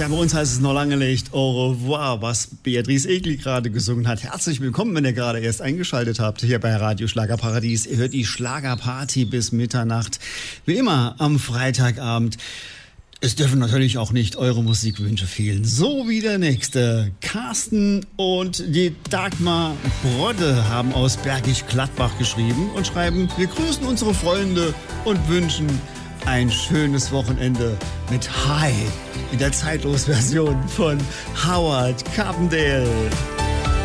Ja, bei uns heißt es noch lange nicht au revoir, was Beatrice Egli gerade gesungen hat. Herzlich willkommen, wenn ihr gerade erst eingeschaltet habt, hier bei Radio Schlagerparadies. Ihr hört die Schlagerparty bis Mitternacht, wie immer am Freitagabend. Es dürfen natürlich auch nicht eure Musikwünsche fehlen. So wie der nächste. Carsten und die Dagmar Brodde haben aus Bergisch Gladbach geschrieben und schreiben: Wir grüßen unsere Freunde und wünschen ein schönes Wochenende mit Hi in der Zeitlos-Version von Howard Carpendale.